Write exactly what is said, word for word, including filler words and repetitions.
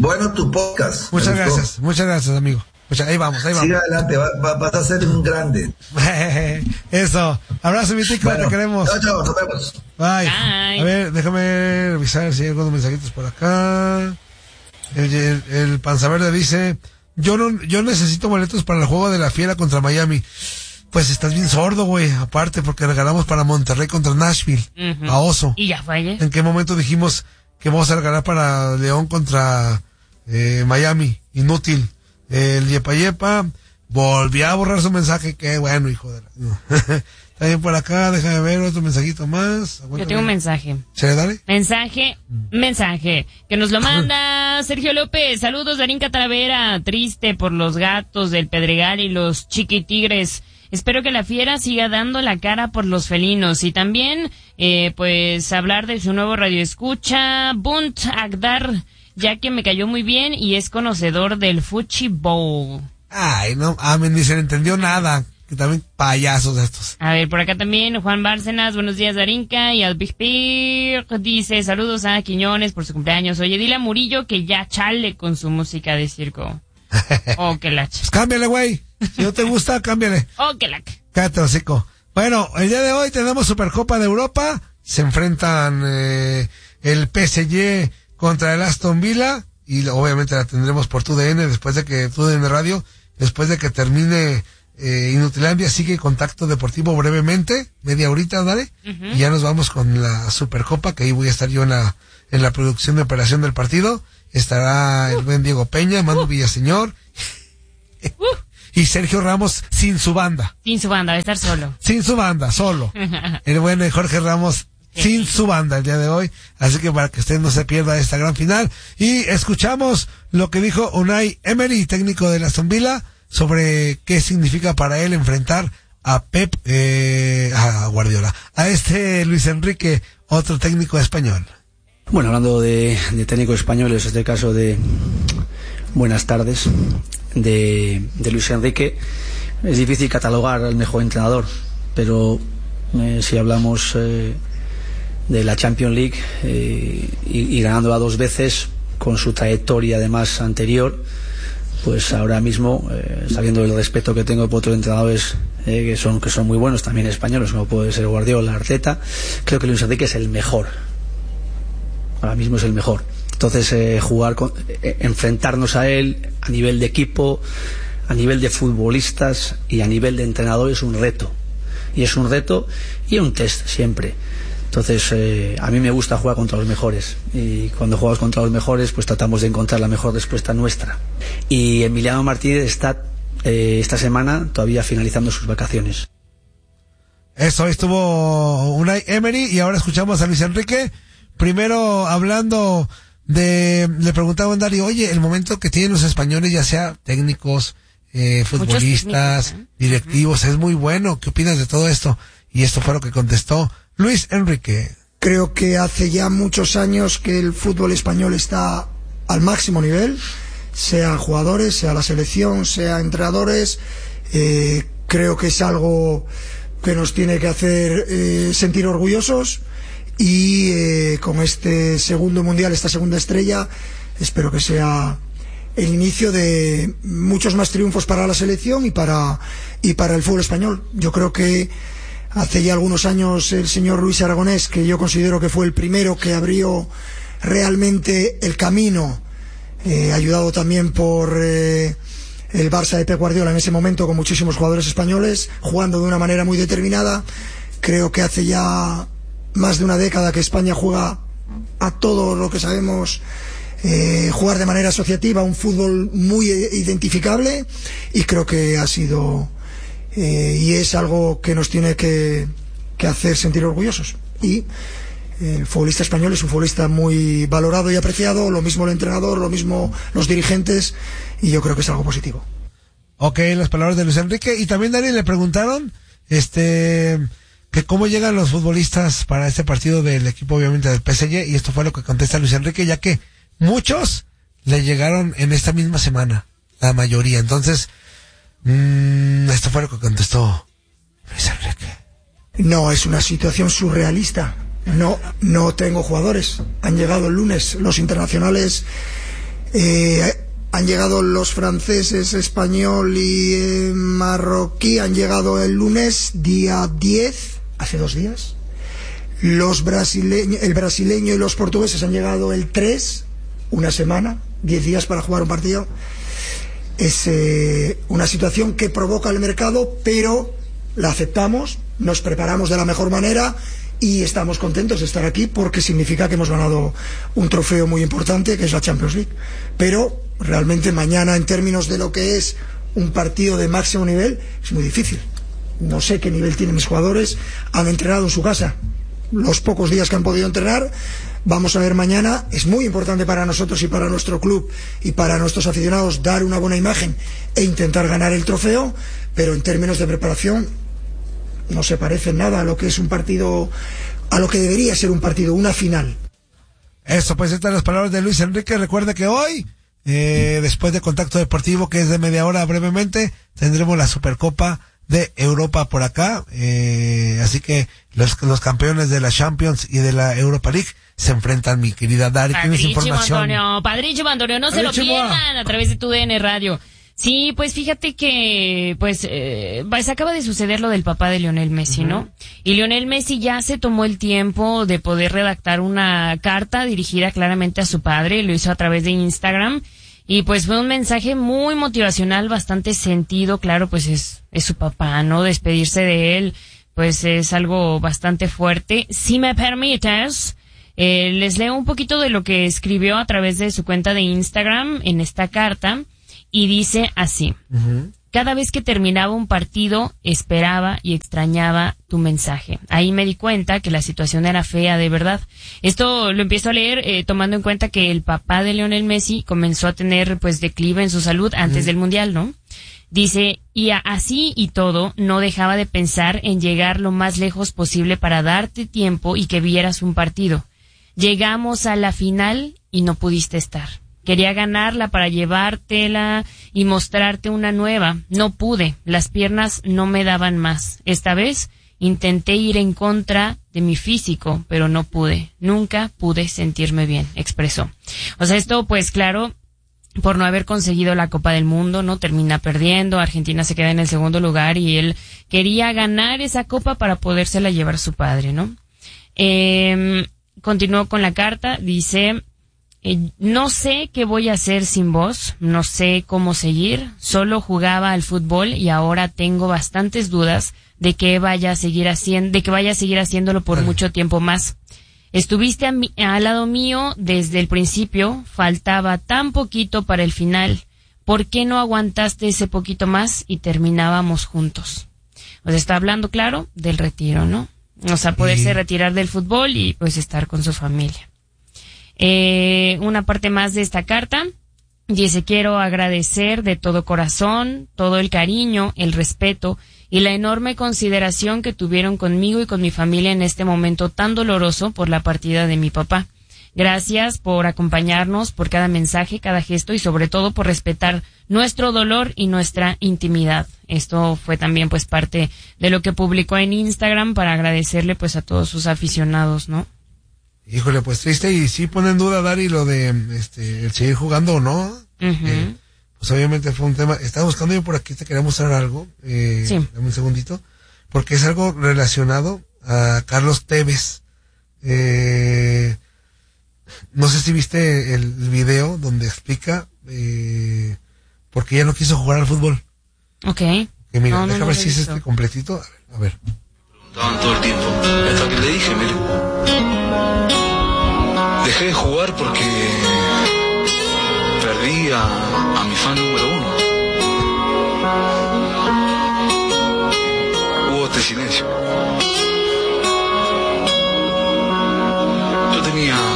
Bueno, tu podcast. Muchas gracias, muchas gracias, amigo. Muchas, ahí vamos, ahí vamos. Sigue adelante, va, va, vas a ser un grande. Eso. Abrazo, mi tica, bueno, te queremos. Chao, chao, nos vemos. Bye. Bye. A ver, déjame revisar si hay algunos mensajitos por acá. El, el, el Panza Verde dice: Yo no, yo necesito boletos para el juego de la Fiera contra Miami. Pues estás bien sordo, güey. Aparte, porque regalamos para Monterrey contra Nashville. Uh-huh. A Oso. Y ya fue. ¿En qué momento dijimos que vamos a regalar para León contra eh, Miami? Inútil. El Yepa Yepa volvió a borrar su mensaje. Qué bueno, hijo de la... También por acá, déjame ver otro mensajito más. Aguántame. Yo tengo un mensaje. ¿Se le dale? Mensaje, mensaje. Que nos lo manda Sergio López. Saludos, Darinka Talavera. Triste por los gatos del Pedregal y los chiquitigres. Espero que la Fiera siga dando la cara por los felinos. Y también, eh, pues, hablar de su nuevo radioescucha, Bunt Agdar, ya que me cayó muy bien y es conocedor del Fuchi Bowl. Ay, no, amén, ni se le entendió nada. Que también payasos estos. A ver, por acá también Juan Bárcenas, buenos días Darinka, y al Big Pig dice saludos a Quiñones por su cumpleaños. Oye, dile a Murillo que ya chale con su música de circo. Oh, que la ch... Pues cámbiale, güey. Si no te gusta, cámbiale. Oh, que la... Cállate, hocico. Bueno, el día de hoy tenemos Supercopa de Europa. Se enfrentan eh, el P S G contra el Aston Villa. Y obviamente la tendremos por tu D N después de que tu D N Radio, después de que termine... Eh, Inutilandia sigue Contacto Deportivo brevemente, media horita, dale, uh-huh. Y ya nos vamos con la Supercopa, que ahí voy a estar yo en la en la producción de operación del partido. Estará uh. el buen Diego Peña, Manu uh. Villaseñor uh. y Sergio Ramos sin su banda. Sin su banda, va a estar solo. Sin su banda, solo. El buen Jorge Ramos sí. sin su banda el día de hoy, así que para que usted no se pierda esta gran final. Y escuchamos lo que dijo Unai Emery, técnico de la Aston Villa, sobre qué significa para él enfrentar a Pep, eh, a Guardiola, a este Luis Enrique, otro técnico español. Bueno, hablando de, de técnicos españoles, en este caso de buenas tardes, de, de Luis Enrique, es difícil catalogar al mejor entrenador, pero eh, si hablamos eh, de la Champions League eh, y, y ganándola dos veces, con su trayectoria además anterior, pues ahora mismo, eh, sabiendo el respeto que tengo por otros entrenadores eh, que son que son muy buenos, también españoles, como puede ser Guardiola, Arteta, creo que Luis Enrique es el mejor. Ahora mismo es el mejor. Entonces, eh, jugar, con, eh, enfrentarnos a él a nivel de equipo, a nivel de futbolistas y a nivel de entrenador es un reto. Y es un reto y un test siempre. Entonces, eh, a mí me gusta jugar contra los mejores, y cuando jugamos contra los mejores, pues tratamos de encontrar la mejor respuesta nuestra. Y Emiliano Martínez está eh, esta semana todavía finalizando sus vacaciones. Eso, estuvo Unai Emery, y ahora escuchamos a Luis Enrique. Primero hablando de, le preguntaba a Dario, oye, el momento que tienen los españoles, ya sea técnicos, eh, futbolistas, técnicos, ¿eh? directivos, uh-huh. es muy bueno. ¿Qué opinas de todo esto? Y esto fue lo que contestó Luis Enrique. Creo que hace ya muchos años que el fútbol español está al máximo nivel, sea jugadores, sea la selección, sea entrenadores. Eh, creo que es algo que nos tiene que hacer eh, sentir orgullosos, y eh, con este segundo mundial, esta segunda estrella, espero que sea el inicio de muchos más triunfos para la selección y para, y para el fútbol español. Yo creo que hace ya algunos años el señor Luis Aragonés, que yo considero que fue el primero que abrió realmente el camino, eh, ayudado también por eh, el Barça de Pep Guardiola en ese momento, con muchísimos jugadores españoles jugando de una manera muy determinada. Creo que hace ya más de una década que España juega a todo lo que sabemos eh, jugar de manera asociativa, un fútbol muy identificable, y creo que ha sido eh, y es algo que nos tiene que, que hacer sentir orgullosos. Y el futbolista español es un futbolista muy valorado y apreciado, lo mismo el entrenador, lo mismo los dirigentes, y yo creo que es algo positivo. Ok, las palabras de Luis Enrique. Y también, Dani, le preguntaron este que cómo llegan los futbolistas para este partido del equipo, obviamente, del P S G, y esto fue lo que contesta Luis Enrique, ya que muchos le llegaron en esta misma semana, la mayoría. Entonces, mmm, esto fue lo que contestó Luis Enrique. No, es una situación surrealista. No, no tengo jugadores. Han llegado el lunes los internacionales Eh, han llegado los franceses, español y eh, marroquí, han llegado el lunes, día diez, hace dos días. Los brasileños, el brasileño y los portugueses han llegado el tres, una semana, diez días para jugar un partido. Es eh, una situación que provoca el mercado, pero la aceptamos, nos preparamos de la mejor manera y estamos contentos de estar aquí porque significa que hemos ganado un trofeo muy importante, que es la Champions League. Pero realmente mañana, en términos de lo que es un partido de máximo nivel, es muy difícil. No sé qué nivel tienen mis jugadores, han entrenado en su casa los pocos días que han podido entrenar. Vamos a ver mañana. Es muy importante para nosotros y para nuestro club y para nuestros aficionados dar una buena imagen e intentar ganar el trofeo, pero en términos de preparación no se parece en nada a lo que es un partido, a lo que debería ser un partido, una final. Eso, pues estas las palabras de Luis Enrique. Recuerde que hoy, eh, después de Contacto Deportivo, que es de media hora brevemente, tendremos la Supercopa de Europa por acá, eh, así que los, los campeones de la Champions y de la Europa League se enfrentan, mi querida Dari. ¿Tienes información? Antonio, padrísimo, Antonio, no Padrísimo. se lo pierdan a través de tu D N Radio. Sí, pues fíjate que, pues, eh, pues acaba de suceder lo del papá de Lionel Messi, uh-huh. ¿no? Y Lionel Messi ya se tomó el tiempo de poder redactar una carta dirigida claramente a su padre, lo hizo a través de Instagram. Y pues fue un mensaje muy motivacional, bastante sentido, claro, pues es, es su papá, ¿no? Despedirse de él, pues es algo bastante fuerte. Si me permites, eh, les leo un poquito de lo que escribió a través de su cuenta de Instagram en esta carta, y dice así. Uh-huh. Cada vez que terminaba un partido, esperaba y extrañaba tu mensaje. Ahí me di cuenta que la situación era fea de verdad. Esto lo empiezo a leer eh, tomando en cuenta que el papá de Lionel Messi comenzó a tener pues declive en su salud antes mm. del Mundial, ¿no? Dice, y a, así y todo, no dejaba de pensar en llegar lo más lejos posible para darte tiempo y que vieras un partido. Llegamos a la final y no pudiste estar. Quería ganarla para llevártela y mostrarte una nueva. No pude. Las piernas no me daban más. Esta vez intenté ir en contra de mi físico, pero no pude. Nunca pude sentirme bien, expresó. O sea, esto pues claro, por no haber conseguido la Copa del Mundo, ¿no? Termina perdiendo. Argentina se queda en el segundo lugar y él quería ganar esa copa para podérsela llevar a su padre, ¿no? Eh, continuó con la carta. Dice... Eh, no sé qué voy a hacer sin vos, no sé cómo seguir, solo jugaba al fútbol y ahora tengo bastantes dudas de que vaya a seguir haciendo, de que vaya a seguir haciéndolo por vale. mucho tiempo más. Estuviste a mi, al lado mío desde el principio, faltaba tan poquito para el final. ¿Por qué no aguantaste ese poquito más y terminábamos juntos? O sea, está hablando, claro, del retiro, ¿no? O sea, poderse sí. retirar del fútbol y pues estar con su familia. Eh, una parte más de esta carta dice: quiero agradecer de todo corazón todo el cariño, el respeto y la enorme consideración que tuvieron conmigo y con mi familia en este momento tan doloroso por la partida de mi papá. Gracias por acompañarnos, por cada mensaje, cada gesto y sobre todo por respetar nuestro dolor y nuestra intimidad. Esto fue también pues parte de lo que publicó en Instagram para agradecerle pues a todos sus aficionados, ¿no? Híjole, pues triste, y sí pone en duda, Dari, lo de este el seguir jugando o no. Uh-huh. Eh, pues obviamente fue un tema. Estaba buscando yo por aquí, te quería mostrar algo. Eh, sí. Dame un segundito. Porque es algo relacionado a Carlos Tevez. Eh, no sé si viste el video donde explica eh, por qué ya no quiso jugar al fútbol. Ok. Que mira, no, déjame no, ver no si es este completito. A ver. A ver. Todo el tiempo. Hasta que le dije, mire. Dejé de jugar porque perdí a, a mi fan número uno. Hubo este silencio. Yo tenía